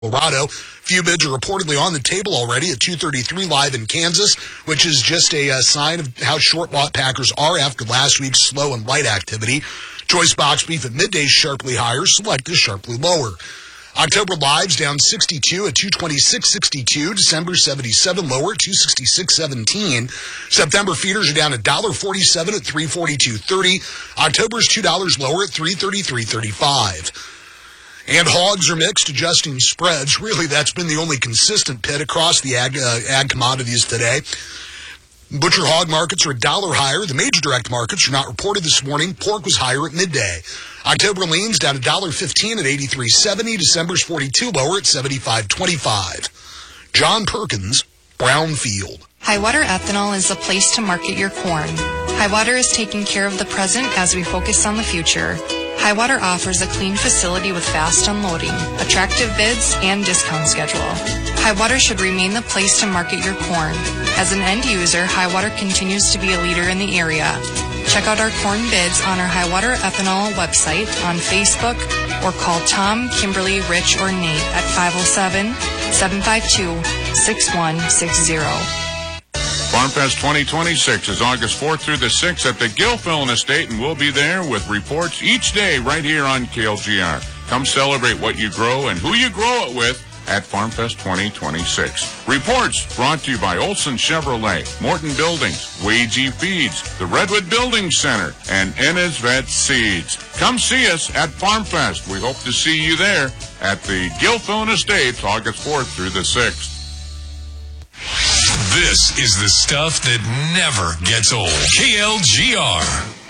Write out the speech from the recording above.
Colorado. Few bids are reportedly on the table already at 233 live in Kansas, which is just a sign of how short-bought Packers are after last week's slow and light activity. Choice box beef at midday sharply higher, select is sharply lower. October lives down 62 at 226.62. December 77 lower at 266.17. September feeders are down $1.47 at 342.30. October's $2 lower at 333.35. And hogs are mixed, adjusting spreads. Really, that's been the only consistent pit across the ag commodities today. Butcher hog markets are $1 higher. The major direct markets are not reported this morning. Pork was higher at midday. October leans down $1.15 at 83.70. December's 42 lower at 75.25. John Perkins, Brownfield. Highwater Ethanol is the place to market your corn. Highwater is taking care of the present as we focus on the future. Highwater offers a clean facility with fast unloading, attractive bids, and discount schedule. Highwater should remain the place to market your corn. As an end user, Highwater continues to be a leader in the area. Check out our corn bids on our Highwater Ethanol website, on Facebook, or call Tom, Kimberly, Rich, or Nate at 507-752-6160. FarmFest 2026 is August 4th through the 6th at the Gilfillan Estate, and we'll be there with reports each day right here on KLGR. Come celebrate what you grow and who you grow it with at FarmFest 2026. Reports brought to you by Olson Chevrolet, Morton Buildings, Wagee Feeds, the Redwood Building Center, and Ennis Vet Seeds. Come see us at FarmFest. We hope to see you there at the Gilfillan Estates August 4th through the 6th. This is the stuff that never gets old. KLGR.